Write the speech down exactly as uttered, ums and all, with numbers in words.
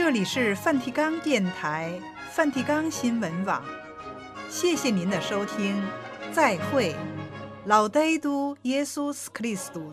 这里是梵蒂冈电台、梵蒂冈新闻网，谢谢您的收听，再会，老戴都耶稣斯克里斯多。